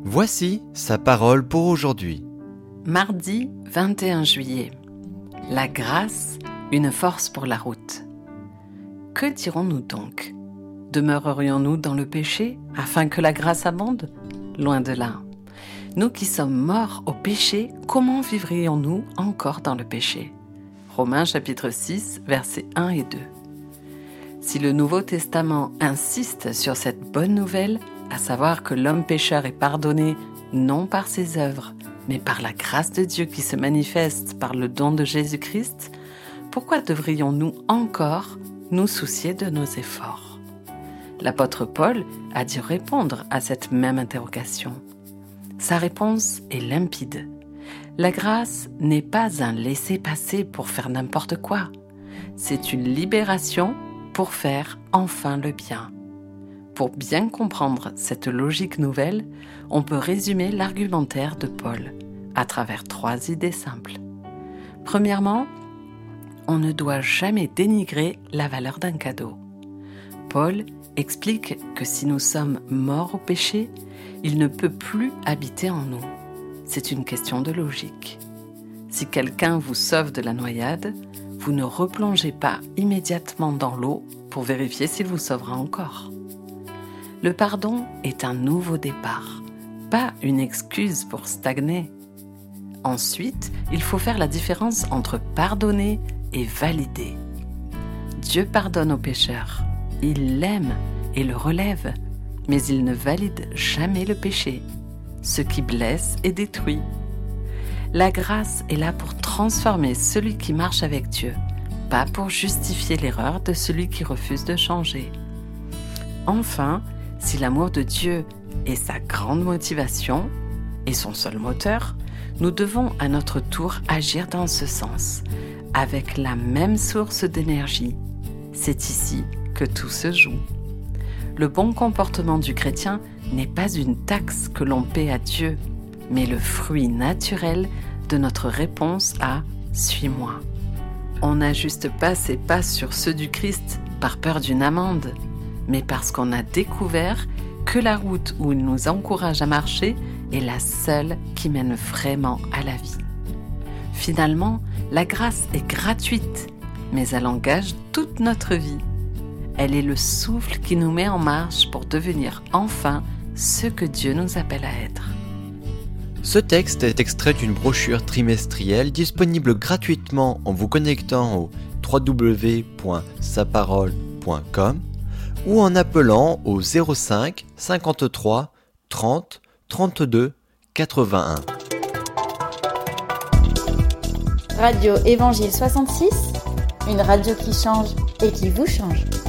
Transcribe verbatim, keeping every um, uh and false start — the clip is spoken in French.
Voici sa parole pour aujourd'hui. Mardi vingt et un juillet. La grâce, une force pour la route. Que dirons-nous donc ? Demeurerions-nous dans le péché afin que la grâce abonde ? Loin de là. Nous qui sommes morts au péché, comment vivrions-nous encore dans le péché ? Romains chapitre six, versets un et deux. Si le Nouveau Testament insiste sur cette bonne nouvelle, à savoir que l'homme pécheur est pardonné non par ses œuvres, mais par la grâce de Dieu qui se manifeste par le don de Jésus-Christ, pourquoi devrions-nous encore nous soucier de nos efforts ? L'apôtre Paul a dû répondre à cette même interrogation. Sa réponse est limpide. La grâce n'est pas un laisser-passer pour faire n'importe quoi. C'est une libération pour faire enfin le bien. Pour bien comprendre cette logique nouvelle, on peut résumer l'argumentaire de Paul à travers trois idées simples. Premièrement, on ne doit jamais dénigrer la valeur d'un cadeau. Paul explique que si nous sommes morts au péché, il ne peut plus habiter en nous. C'est une question de logique. Si quelqu'un vous sauve de la noyade, vous ne replongez pas immédiatement dans l'eau pour vérifier s'il vous sauvera encore. Le pardon est un nouveau départ, pas une excuse pour stagner. Ensuite, il faut faire la différence entre pardonner et valider. Dieu pardonne au pécheur, il l'aime et le relève, mais il ne valide jamais le péché, ce qui blesse et détruit. La grâce est là pour transformer celui qui marche avec Dieu, pas pour justifier l'erreur de celui qui refuse de changer. Enfin, si l'amour de Dieu est sa grande motivation et son seul moteur, nous devons à notre tour agir dans ce sens, avec la même source d'énergie. C'est ici que tout se joue. Le bon comportement du chrétien n'est pas une taxe que l'on paie à Dieu, mais le fruit naturel de notre réponse à « Suis-moi ». On n'ajuste pas ses pas sur ceux du Christ par peur d'une amende, mais parce qu'on a découvert que la route où il nous encourage à marcher est la seule qui mène vraiment à la vie. Finalement, la grâce est gratuite, mais elle engage toute notre vie. Elle est le souffle qui nous met en marche pour devenir enfin ce que Dieu nous appelle à être. Ce texte est extrait d'une brochure trimestrielle disponible gratuitement en vous connectant au w w w point sa parole point com ou en appelant au zéro cinq cinquante-trois trente trente-deux quatre-vingt-un. Radio Évangile soixante-six, une radio qui change et qui vous change.